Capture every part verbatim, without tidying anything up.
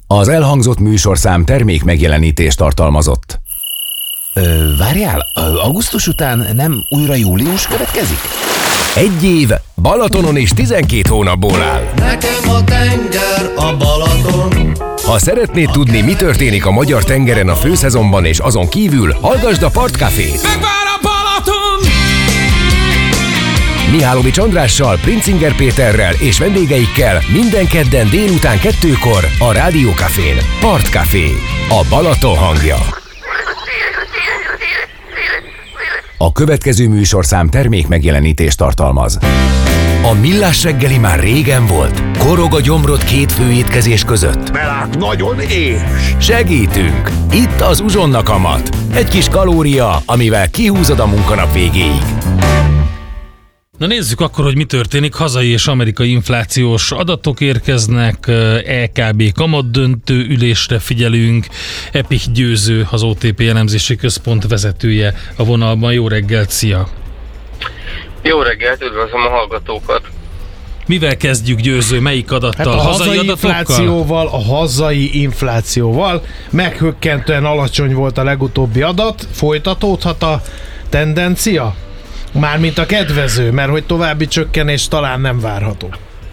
Az elhangzott műsorszám termék megjelenítést tartalmazott. Ö, várjál, augusztus után nem újra július következik? Egy év Balatonon és tizenkét hónapból áll. Nekem a tenger a Balaton. Ha szeretnéd tudni, mi történik a magyar tengeren a főszezonban és azon kívül, hallgasd a Partcafét. Megvár a Balaton! Mihálovics Andrással, Princinger Péterrel és vendégeikkel minden kedden délután kettőkor a Rádiókafén. Partcafé, a Balaton hangja. A következő műsorszám termék megjelenítést tartalmaz. A Millás reggeli már régen volt. Korog a gyomrod két főétkezés között. Mert nagyon éhes. Segítünk! Itt az Uzsonna kamat. Egy kis kalória, amivel kihúzod a munkanap végéig. Na nézzük akkor, hogy mi történik. Hazai és amerikai inflációs adatok érkeznek, é ká bé kamatdöntő ülésre figyelünk. Epik Győző, az o té pé elemzési központ vezetője a vonalban. Jó reggelt, szia! Jó reggelt, üdvözlöm a hallgatókat! Mivel kezdjük, Győző? Melyik adattal? Hát a hazai, hazai inflációval, a hazai inflációval. Meghökkentően alacsony volt a legutóbbi adat. Folytatódhat a tendencia? Mármint a kedvező, mert hogy további csökkenés talán nem várható.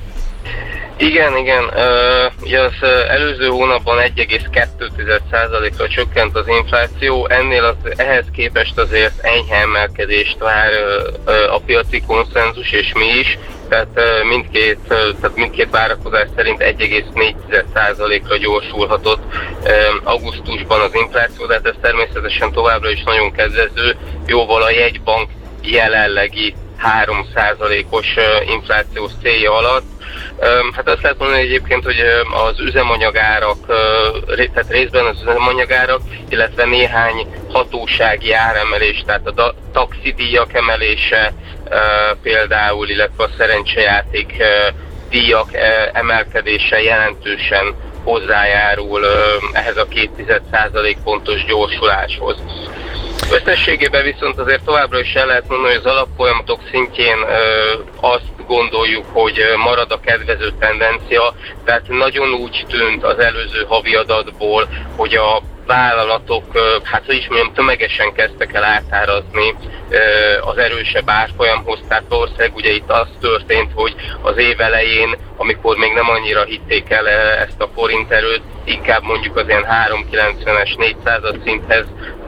Igen, igen. Ugye az előző hónapban egy egész kettő százalékra csökkent az infláció, ennél az, ehhez képest azért enyhe emelkedést vár a piaci konszenzus és mi is, tehát mindkét, tehát mindkét várakozás szerint egy egész négy százalékra gyorsulhatott augusztusban az infláció, de ez természetesen továbbra is nagyon kedvező, jóval a jegybank jelenlegi három százalékos inflációs célja alatt. Hát azt lehet mondani egyébként, hogy az üzemanyagárak, tehát részben az üzemanyagárak, illetve néhány hatósági áremelés, tehát a taxidíjak emelése például, illetve a szerencsejáték díjak emelkedése jelentősen hozzájárul ehhez a két százalék pontos gyorsuláshoz. Összességében viszont azért továbbra is el lehet mondani, hogy az alapfolyamatok szintjén ö, azt gondoljuk, hogy marad a kedvező tendencia, tehát nagyon úgy tűnt az előző havi adatból, hogy a vállalatok, hát hogy is mondjam, tömegesen kezdtek el átárazni az erősebb árfolyamhoz, tehát valószínűleg ugye itt az történt, hogy az év elején, amikor még nem annyira hitték el ezt a forint erőt, inkább mondjuk az ilyen három kilencvenes, négyszázas szinthez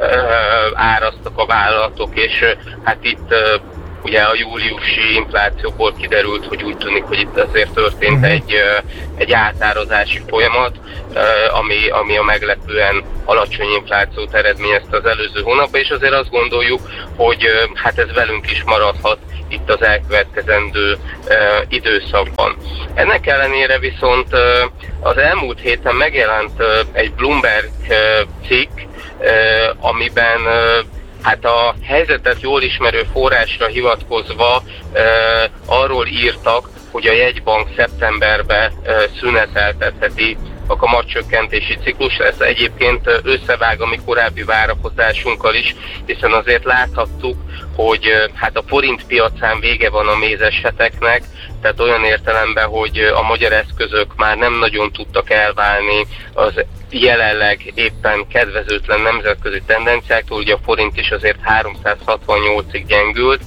áraztak a vállalatok, és hát itt ugye a júliusi inflációból kiderült, hogy úgy tűnik, hogy itt azért történt uh-huh. egy, egy átárazási folyamat, ami, ami a meglepően alacsony inflációt eredményezte az előző hónapban, és azért azt gondoljuk, hogy hát ez velünk is maradhat itt az elkövetkezendő uh, időszakban. Ennek ellenére viszont uh, az elmúlt héten megjelent uh, egy Bloomberg uh, cikk, uh, amiben uh, hát a helyzetet jól ismerő forrásra hivatkozva uh, arról írtak, hogy a jegybank szeptemberben uh, szüneteltetheti a kamatcsökkentési ciklus. Ez egyébként összevág a mi korábbi várakozásunkkal is, hiszen azért láthattuk, hogy hát a forint piacán vége van a mézeseteknek, tehát olyan értelemben, hogy a magyar eszközök már nem nagyon tudtak elválni az jelenleg éppen kedvezőtlen nemzetközi tendenciáktól, ugye a forint is azért háromszázhatvannyolcig gyengült,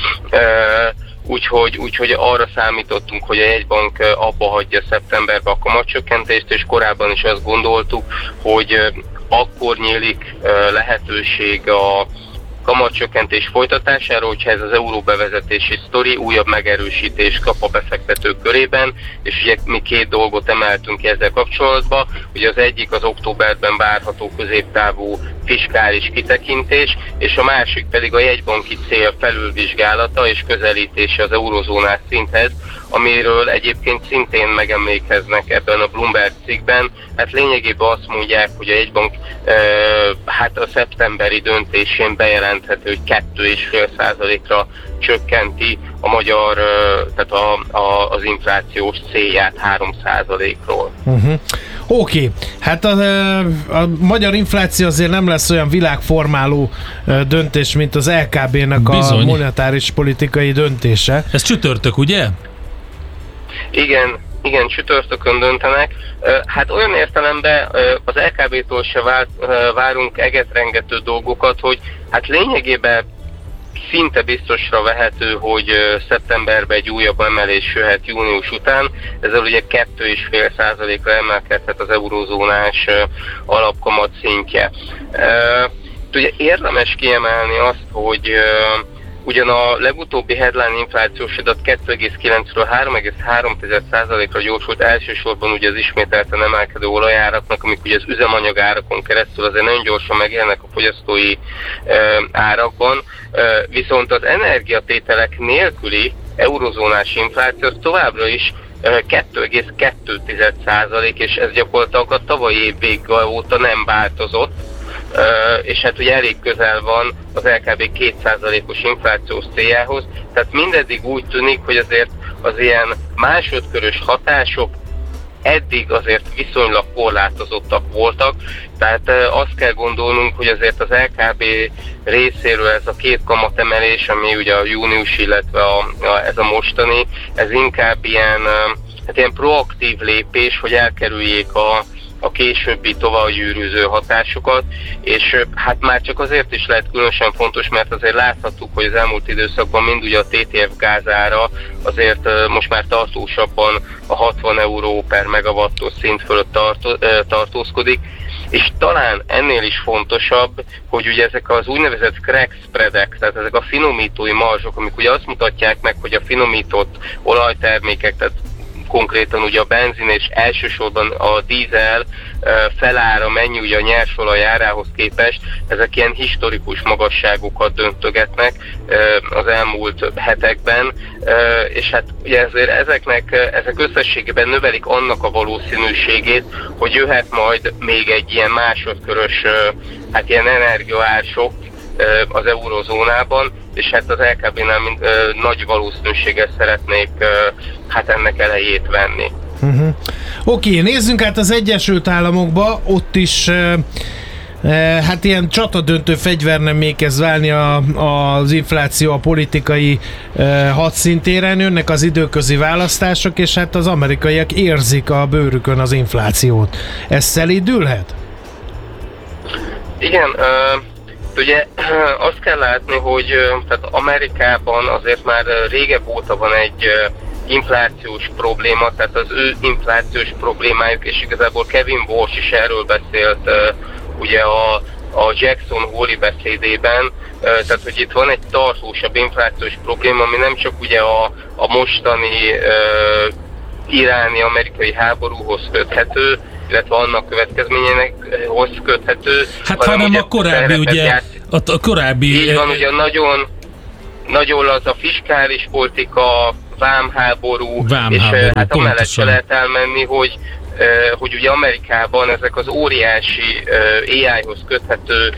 úgyhogy, úgyhogy arra számítottunk, hogy a jegybank abba hagyja szeptemberben a kamatcsökkentést, és korábban is azt gondoltuk, hogy akkor nyílik lehetőség a kamatcsökkentés folytatásáról, hogyha ez az euróbevezetési sztori újabb megerősítést kap a befektetők körében, és ugye mi két dolgot emeltünk ki ezzel kapcsolatban, ugye az egyik az októberben várható középtávú fiskális kitekintés, és a másik pedig a jegybanki cél felülvizsgálata és közelítése az eurozónás szinthez, amiről egyébként szintén megemlékeznek ebben a Bloomberg cikkben. Hát lényegében azt mondják, hogy a jegybank e, hát a szeptemberi döntésén bejelenthető, hogy két egész öt százalékra csökkenti a magyar, tehát a, a, az inflációs célját három százalékról. Uh-huh. Oké, okay. Hát a, a magyar infláció azért nem lesz olyan világformáló döntés, mint az el ká bé-nek Bizony. A monetáris politikai döntése. Ez csütörtök, ugye? Igen, igen, csütörtökön döntenek. Hát olyan értelemben az el ká bé-tól se várunk egetrengető dolgokat, hogy hát lényegében szinte biztosra vehető, hogy szeptemberben egy újabb emelés jöhet június után. Ezzel ugye két egész öt százalékra emelkedhet az eurózónás alapkamat szintje. Ugye érdemes kiemelni azt, hogy ugyan a legutóbbi headline inflációs adat kettő egész kilencről három egész három százalékra gyorsult, elsősorban ugye az ismételten emelkedő olajáraknak, amik ugye az üzemanyagárakon keresztül azért nagyon gyorsan megjelennek a fogyasztói e, árakban, e, viszont az energiatételek nélküli eurozónás infláció továbbra is kettő egész kettő százalék, és ez gyakorlatilag a tavalyi év vége óta nem változott. Uh, és hát ugye elég közel van az el ká bé két százalékos inflációs céljához, tehát mindeddig úgy tűnik, hogy azért az ilyen másodkörös hatások eddig azért viszonylag korlátozottak voltak, tehát uh, azt kell gondolnunk, hogy azért az el ká bé részéről ez a két kamatemelés, ami ugye a június, illetve a, a, ez a mostani, ez inkább ilyen, uh, hát ilyen proaktív lépés, hogy elkerüljék a a későbbi továbbgyűrűző hatásokat, és hát már csak azért is lehet különösen fontos, mert azért láthattuk, hogy az elmúlt időszakban mind ugye a té té ef gázára azért most már tartósabban a hatvan euró per megawattos szint fölött tartó, tartózkodik, és talán ennél is fontosabb, hogy ugye ezek az úgynevezett crack spreadek, tehát ezek a finomítói marzsok, amik ugye azt mutatják meg, hogy a finomított olajtermékek, tehát konkrétan ugye a benzin és elsősorban a dízel felára mennyi ugye a nyersolaj árához képest, ezek ilyen historikus magasságokat döntögetnek az elmúlt hetekben, és hát ugye ezért ezeknek, ezek összességében növelik annak a valószínűségét, hogy jöhet majd még egy ilyen másodkörös, hát ilyen energiaársok az eurozónában, és hát az el ká bé-nál mind, ö, nagy valószínűséggel szeretnék ö, hát ennek elejét venni. Uh-huh. Oké, okay, nézzünk át az Egyesült Államokba, ott is ö, ö, hát ilyen csatadöntő fegyvernemé kezd válni a, az infláció a politikai ö, hadszintéren, jönnek az időközi választások, és hát az amerikaiak érzik a bőrükön az inflációt. Ez szelídülhet? Igen, ö, ugye azt kell látni, hogy tehát Amerikában azért már régebb óta van egy inflációs probléma, tehát az ő inflációs problémájuk, és igazából Kevin Walsh is erről beszélt ugye a, a Jackson Hole-i beszédében, tehát hogy itt van egy tartósabb inflációs probléma, ami nem csak ugye a, a mostani uh, iráni-amerikai háborúhoz köthető, illetve annak következményeinek köthető. Hát hanem a korábbi, ugye, a, a korábbi... Így van, ugye nagyon, nagyon az a fiskális politika, vámháború, vámháború és hát amellett se lehet elmenni, hogy hogy ugye Amerikában ezek az óriási á i-hoz köthető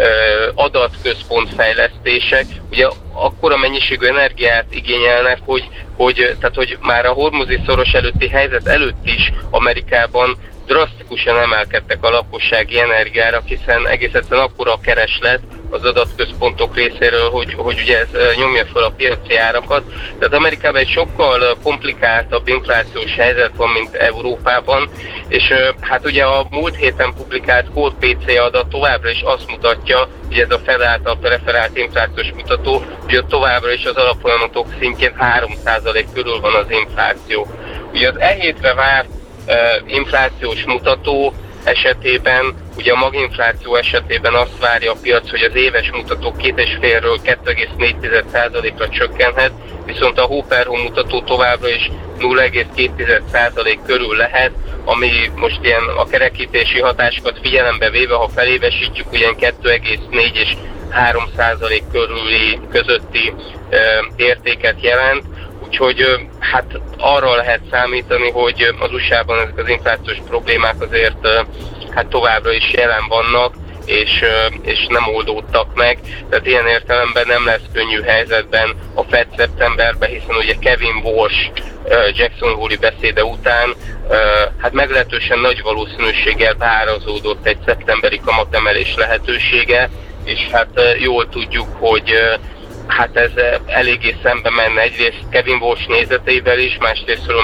adatközpontfejlesztések ugye akkora mennyiségű energiát igényelnek, hogy, hogy, tehát, hogy már a hormuzi szoros előtti helyzet előtt is Amerikában drasztikusan emelkedtek a lakossági energiára, hiszen egész egyszerűen akkora a kereslet az adatközpontok részéről, hogy, hogy ugye ez nyomja fel a piaci árakat. Tehát Amerikában egy sokkal komplikáltabb inflációs helyzet van, mint Európában, és hát ugye a múlt héten publikált Core pé cé adat továbbra is azt mutatja, hogy ez a Fed által referált inflációs mutató, hogy továbbra is az alapfolyamatok szintjén három százalék körül van az infláció. Ugye az e hétre várt uh, inflációs mutató esetében, ugye a maginfláció esetében azt várja a piac, hogy az éves mutató két egész ötről kettő egész négy százalékra csökkenhet, viszont a hó per hó mutató továbbra is nulla egész két százalék körül lehet, ami most ilyen a kerekítési hatásokat figyelembe véve, ha felévesítjük, ugyan kettő egész négy és három százalék körüli közötti e, értéket jelent. Úgyhogy hát arra lehet számítani, hogy az u es á-ban ezek az inflációs problémák azért hát továbbra is jelen vannak, és, és nem oldódtak meg. Tehát ilyen értelemben nem lesz könnyű helyzetben a Fed szeptemberben, hiszen ugye Kevin Walsh Jackson Hole-i beszéde után hát meglehetősen nagy valószínűséggel beárazódott egy szeptemberi kamatemelés lehetősége, és hát jól tudjuk, hogy hát ez eléggé szembe menne egyrészt Kevin Walsh nézeteivel is, másrésztről meg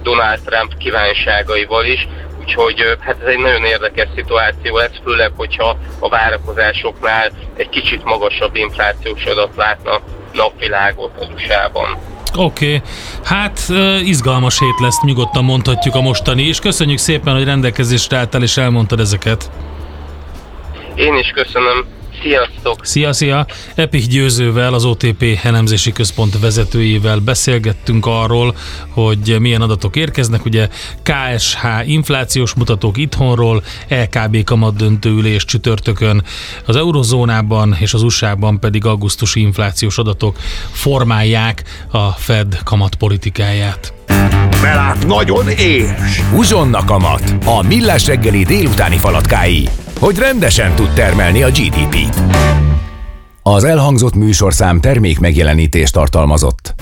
Donald Trump kívánságaival is. Úgyhogy hát ez egy nagyon érdekes szituáció lesz, főleg, hogyha a várakozásoknál egy kicsit magasabb inflációs adat látna napvilágot az u es á-ban. Oké, okay. Hát izgalmas hét lesz, nyugodtan mondhatjuk a mostani, és köszönjük szépen, hogy rendelkezésre álltál és elmondtad ezeket. Én is köszönöm. Sziasztok! Szia, szia! Epich Győzővel, az o té pé elemzési központ vezetőjével beszélgettünk arról, hogy milyen adatok érkeznek. Ugye ká es há inflációs mutatók itthonról, é ká bé kamatdöntő ülés csütörtökön, az eurozónában és az u es á-ban pedig augusztusi inflációs adatok formálják a Fed kamatpolitikáját. Belát nagyon éhes! Húzsonnak kamat, a Millás reggeli délutáni falatkái, hogy rendesen tud termelni a gé dé pét. Az elhangzott műsorszám termék megjelenítést tartalmazott.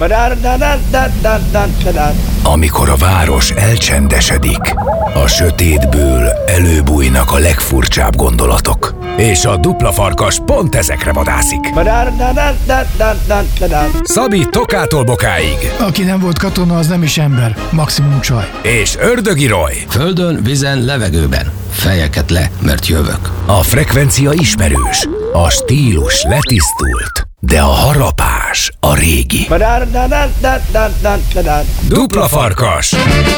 Amikor a város elcsendesedik, a sötétből előbújnak a legfurcsább gondolatok. És a dupla farkas pont ezekre vadászik. Szabi Tokától Bokáig. Aki nem volt katona, az nem is ember, maximum csaj. És Ördögi Roy. Földön, vízen, levegőben. Fejeket le, mert jövök. A frekvencia ismerős, a stílus letisztult, de a harapás a régi. Dupla farkas.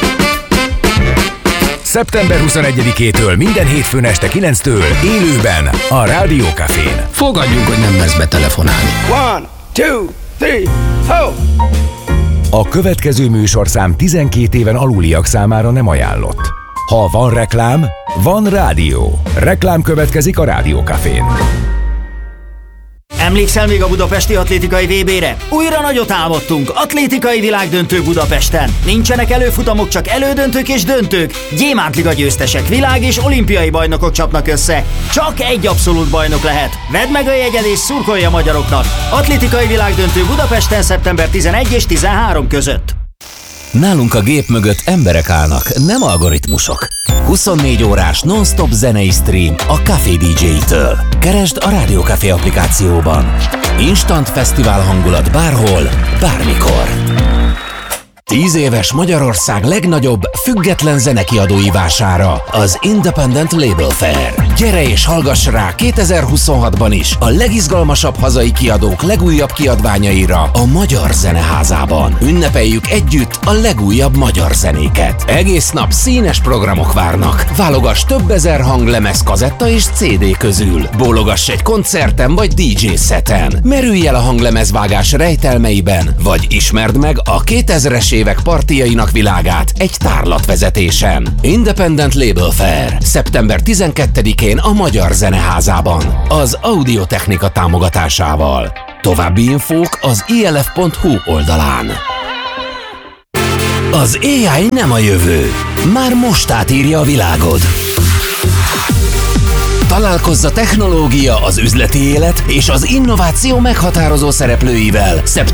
szeptember huszonegyedikétől minden hétfőn este kilenctől élőben a Rádió Cafén. Fogadjunk, hogy nem lesz betelefonálni. One, two, three, ho! A következő műsorszám tizenkét éven aluliak számára nem ajánlott. Ha van reklám, van rádió. Reklám következik a Rádió Cafén. Emlékszel még a budapesti atlétikai vé bére? Újra nagyot álmodtunk, atlétikai világdöntő Budapesten. Nincsenek előfutamok, csak elődöntők és döntők. Gyémántliga győztesek, világ- és olimpiai bajnokok csapnak össze. Csak egy abszolút bajnok lehet. Vedd meg a jegyed és szurkolj a magyaroknak. Atlétikai világdöntő Budapesten szeptember tizenegy és tizenhárom között. Nálunk a gép mögött emberek állnak, nem algoritmusok. huszonnégy órás non-stop zenei stream a Café dé dzsé-től. Keresd a Rádió Café applikációban. Instant fesztivál hangulat bárhol, bármikor. Tíz éves Magyarország legnagyobb független zenekiadói vására, az Independent Label Fair. Gyere és hallgass rá kétezer-huszonhatban is a legizgalmasabb hazai kiadók legújabb kiadványaira a Magyar Zeneházában. Ünnepeljük együtt a legújabb magyar zenéket. Egész nap színes programok várnak. Válogass több ezer hanglemez, kazetta és cé dé közül. Bólogass egy koncerten vagy dé dzsé szeten. Merülj el a hanglemezvágás rejtelmeiben, vagy ismerd meg a kétezres évek partijainak világát egy tárlatvezetésen. Independent Label Fair. szeptember tizenkettedikén a Magyar Zeneházában. Az Audiotechnika támogatásával. További infók az i el ef pont hu oldalán. Az á i nem a jövő. Már most átírja a világod. Találkozz a technológia, az üzleti élet és az innováció meghatározó szereplőivel.